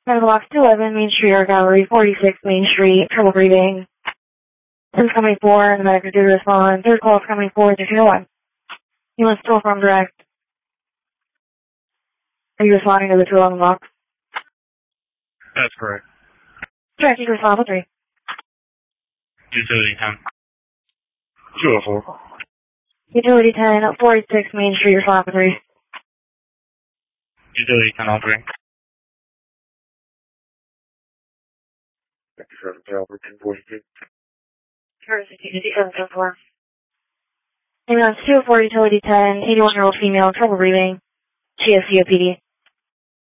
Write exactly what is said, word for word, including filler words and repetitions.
Box two eleven, Main Street, Art Gallery, forty-six Main Street, trouble breathing. This is coming four, and the medic is due to respond. Third call is coming four, two two one. You must still from direct. Are you responding to the two eleven box? That's correct. Direct, you can respond with three. Utility ten. two oh four. Utility ten, forty-six Main Street, respond with three. Utility ten oh three. fifty-seven, Calvert, ten forty-two. Courtesy, seven ten four. Ambulance two oh four, Utility ten, eighty-one-year-old female, trouble breathing. She has C O P D.